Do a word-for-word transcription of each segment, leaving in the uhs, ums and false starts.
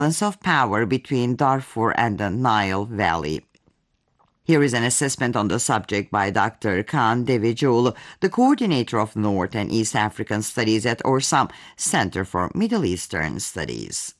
balance of power between Darfur and the Nile Valley. Here is an assessment on the subject by Doctor Kaan Devecioğlu, the coordinator of North and East African Studies at Orsam, Center for Middle Eastern Studies.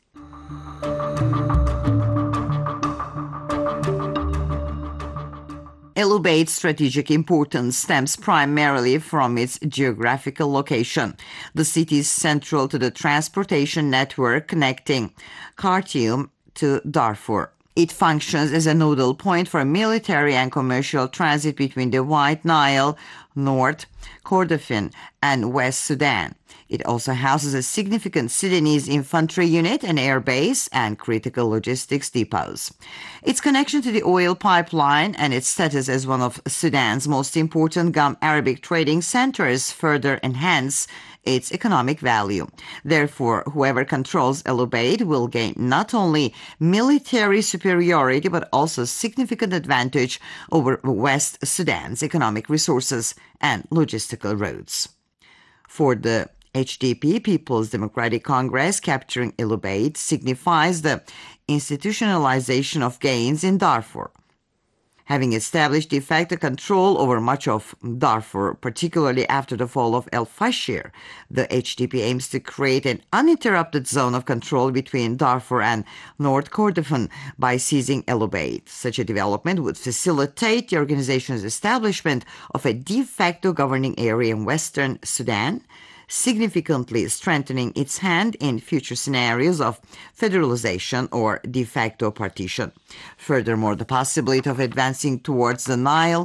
El Ubeid's strategic importance stems primarily from its geographical location. The city is central to the transportation network connecting Khartoum to Darfur. It functions as a nodal point for military and commercial transit between the White Nile, North Kordofan, and West Sudan. It also houses a significant Sudanese infantry unit, an air base, and critical logistics depots. Its connection to the oil pipeline and its status as one of Sudan's most important Gum Arabic trading centers further enhance its economic value. Therefore, whoever controls El Ubeid will gain not only military superiority but also significant advantage over West Sudan's economic resources and logistical roads. For the H D P, People's Democratic Congress, capturing El Ubeid signifies the institutionalization of gains in Darfur. Having established de facto control over much of Darfur, particularly after the fall of El-Fashir, the H D P aims to create an uninterrupted zone of control between Darfur and North Kordofan by seizing El Ubeid. Such a development would facilitate the organization's establishment of a de facto governing area in western Sudan, significantly strengthening its hand in future scenarios of federalization or de facto partition. Furthermore, the possibility of advancing towards the Nile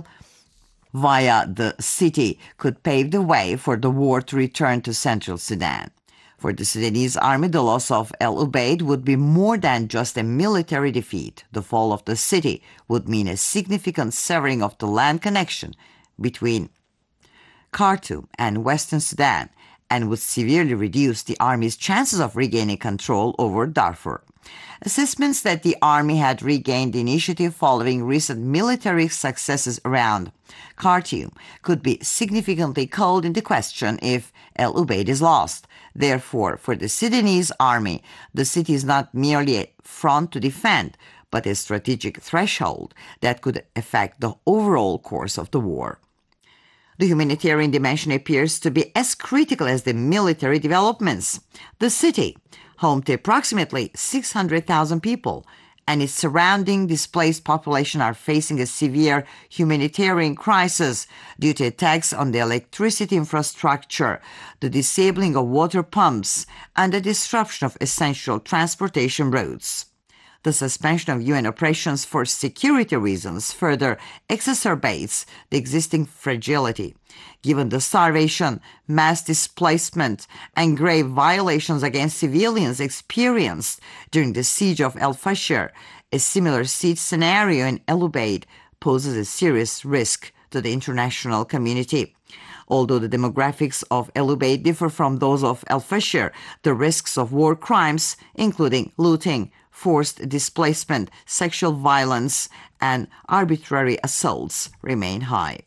via the city could pave the way for the war to return to central Sudan. For the Sudanese army, the loss of El Ubeid would be more than just a military defeat. The fall of the city would mean a significant severing of the land connection between Khartoum and Western Sudan, and would severely reduce the army's chances of regaining control over Darfur. Assessments that the army had regained the initiative following recent military successes around Khartoum could be significantly called into question if El Ubeid is lost. Therefore, for the Sudanese army, the city is not merely a front to defend, but a strategic threshold that could affect the overall course of the war. The humanitarian dimension appears to be as critical as the military developments. The city, home to approximately six hundred thousand people, and its surrounding displaced population are facing a severe humanitarian crisis due to attacks on the electricity infrastructure, the disabling of water pumps, and the disruption of essential transportation routes. The suspension of U N operations for security reasons further exacerbates the existing fragility. Given the starvation, mass displacement, and grave violations against civilians experienced during the siege of El-Fashir, a similar siege scenario in El Ubeid poses a serious risk to the international community. Although the demographics of El Ubeid differ from those of El-Fashir, the risks of war crimes, including looting, forced displacement, sexual violence, and arbitrary assaults remain high.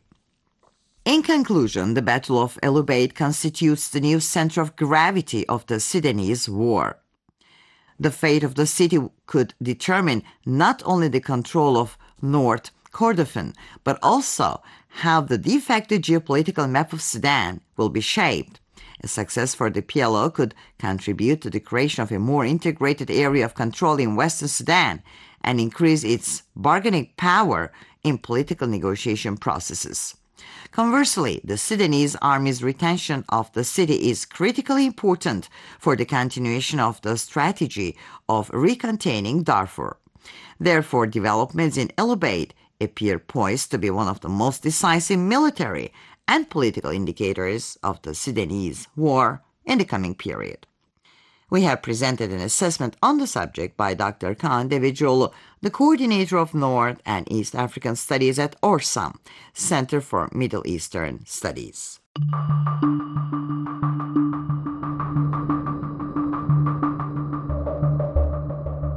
In conclusion, the Battle of El Ubeid constitutes the new center of gravity of the Sudanese war. The fate of the city could determine not only the control of North Kordofan, but also how the de facto geopolitical map of Sudan will be shaped. A success for the P L O could contribute to the creation of a more integrated area of control in Western Sudan and increase its bargaining power in political negotiation processes. Conversely, the Sudanese army's retention of the city is critically important for the continuation of the strategy of recontaining Darfur. Therefore, developments in El Ubeid appear poised to be one of the most decisive military and political indicators of the Sudanese war in the coming period. We have presented an assessment on the subject by Doctor Kaan Devecioğlu, the coordinator of North and East African Studies at Orsam, Center for Middle Eastern Studies.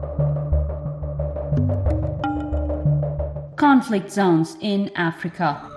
Conflict zones in Africa.